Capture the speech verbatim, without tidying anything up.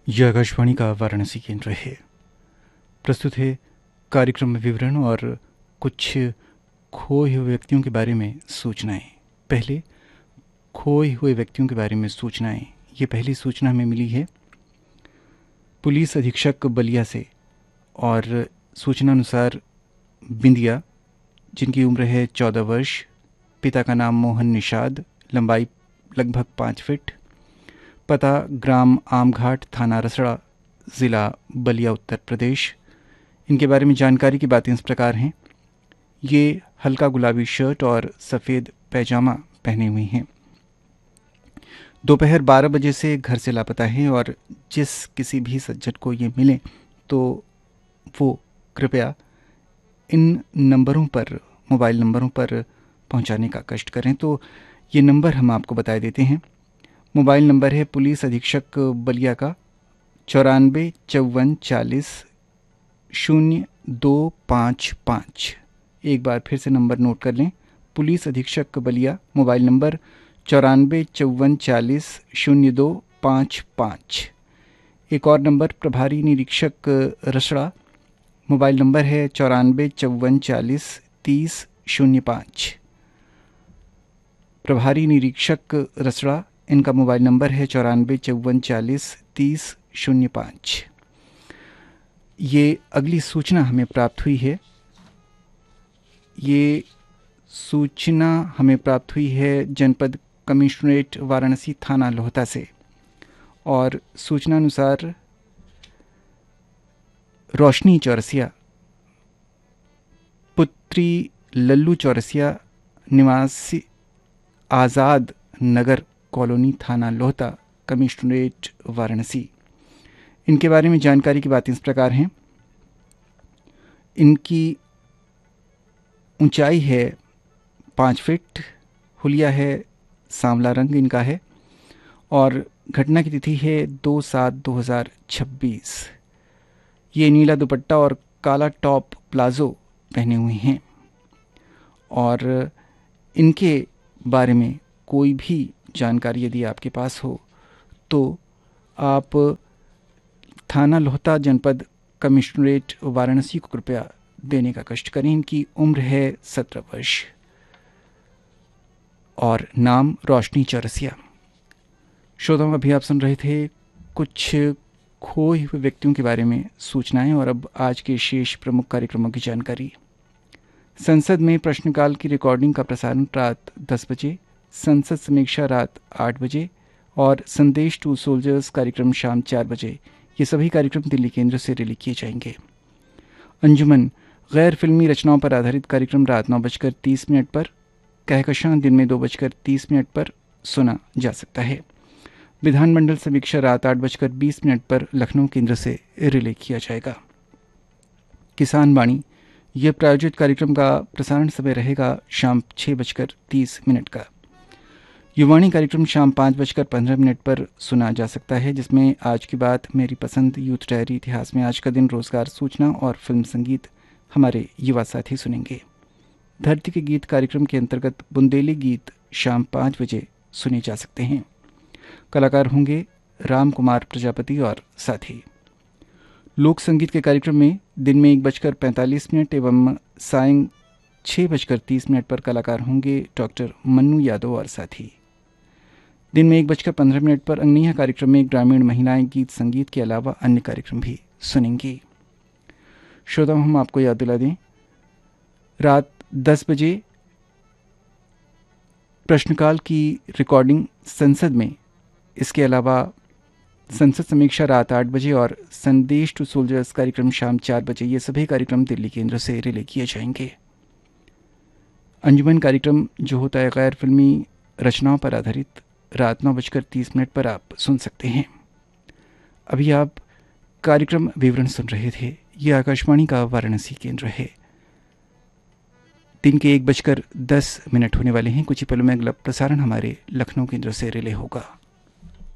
यह आकाशवाणी का वाराणसी केंद्र है। प्रस्तुत है कार्यक्रम में विवरण और कुछ खोए हुए व्यक्तियों के बारे में सूचनाएं। पहले खोए हुए व्यक्तियों के बारे में सूचनाएं। ये पहली सूचना हमें मिली है पुलिस अधीक्षक बलिया से, और सूचना अनुसार बिंदिया, जिनकी उम्र है चौदह वर्ष, पिता का नाम मोहन निषाद, लंबाई लगभग पाँच फीट, पता ग्राम आमघाट, थाना रसड़ा, ज़िला बलिया, उत्तर प्रदेश। इनके बारे में जानकारी की बातें इस प्रकार हैं। ये हल्का गुलाबी शर्ट और सफ़ेद पैजामा पहने हुए हैं। दोपहर बारह बजे से घर से लापता हैं और जिस किसी भी सज्जन को ये मिले तो वो कृपया इन नंबरों पर, मोबाइल नंबरों पर पहुंचाने का कष्ट करें। तो ये नंबर हम आपको बता देते हैं। मोबाइल नंबर है पुलिस अधीक्षक बलिया का चौरानवे चौवन चालीस शून्य दो पाँच पाँच। एक बार फिर से नंबर नोट कर लें। पुलिस अधीक्षक बलिया, मोबाइल नंबर चौरानवे चौवन चालीस शून्य दो पाँच पाँच। एक और नंबर प्रभारी निरीक्षक रसड़ा, मोबाइल नंबर है चौरानवे चौवन चालीस तीस शून्य पाँच। प्रभारी निरीक्षक रसड़ा, इनका मोबाइल नंबर है चौरानवे चौवन चालीस तीस शून्य पाँच। ये अगली सूचना हमें प्राप्त हुई है। ये सूचना हमें प्राप्त हुई है जनपद कमिश्नरेट वाराणसी, थाना लोहता से, और सूचना अनुसार रोशनी चौरसिया, पुत्री लल्लू चौरसिया, निवासी आज़ाद नगर कॉलोनी, थाना लोहता, कमिश्नरेट वाराणसी। इनके बारे में जानकारी की बातें इस प्रकार हैं। इनकी ऊंचाई है पाँच फीट, हुलिया है सांवला रंग इनका है, और घटना की तिथि है दो सात दो हज़ार छब्बीस। ये नीला दुपट्टा और काला टॉप प्लाजो पहने हुए हैं, और इनके बारे में कोई भी जानकारी यदि आपके पास हो तो आप थाना लोहता, जनपद कमिश्नरेट वाराणसी को कृपया देने का कष्ट करें। इनकी उम्र है सत्रह वर्ष और नाम रोशनी चौरसिया। श्रोताओं, अभी आप सुन रहे थे कुछ खोए हुए व्यक्तियों के बारे में सूचनाएं, और अब आज के शेष प्रमुख कार्यक्रमों की जानकारी। संसद में प्रश्नकाल की रिकॉर्डिंग का प्रसारण रात दस बजे, संसद समीक्षा रात आठ बजे, और संदेश टू सोल्जर्स कार्यक्रम शाम चार बजे। ये सभी कार्यक्रम दिल्ली केंद्र से रिले किए जाएंगे। अंजुमन, गैर फिल्मी रचनाओं पर आधारित कार्यक्रम रात नौ बजकर तीस मिनट पर, कहकशां दिन में दो बजकर तीस मिनट पर सुना जा सकता है। विधानमंडल समीक्षा रात आठ बजकर बीस मिनट पर लखनऊ केंद्र से रिले किया जाएगा। किसान वाणी, यह प्रायोजित कार्यक्रम का प्रसारण समय रहेगा शाम छः बजकर तीस मिनट का। युवाणी कार्यक्रम शाम पाँच बजकर पंद्रह मिनट पर सुना जा सकता है, जिसमें आज की बात, मेरी पसंद, यूथ डायरी, इतिहास में आज का दिन, रोजगार सूचना और फिल्म संगीत हमारे युवा साथी सुनेंगे। धरती के गीत कार्यक्रम के अंतर्गत बुंदेली गीत शाम पाँच बजे सुने जा सकते हैं। कलाकार होंगे राम कुमार प्रजापति और साथी। लोक संगीत के कार्यक्रम में दिन में एक बजकर पैंतालीस मिनट एवं सायं छः बजकर तीस मिनट पर कलाकार होंगे डॉक्टर मन्नू यादव और साथी। दिन में एक बजकर पंद्रह मिनट पर अंगनीय कार्यक्रम में ग्रामीण महिलाएं गीत संगीत के अलावा अन्य कार्यक्रम भी सुनेंगी। श्रोताओं, हम आपको याद दिला दें, रात दस बजे प्रश्नकाल की रिकॉर्डिंग संसद में, इसके अलावा संसद समीक्षा रात आठ बजे और संदेश टू सोल्जर्स कार्यक्रम शाम चार बजे, ये सभी कार्यक्रम दिल्ली केंद्र से रिले किए जाएंगे। अंजुमन कार्यक्रम जो होता है गैर फिल्मी रचनाओं पर आधारित, रात नौ बजकर तीस मिनट पर आप सुन सकते हैं। अभी आप कार्यक्रम विवरण सुन रहे थे। ये आकाशवाणी का वाराणसी केंद्र है। दिन के एक बजकर दस मिनट होने वाले हैं। कुछ ही पलों में अगला प्रसारण हमारे लखनऊ केंद्र से रिले होगा।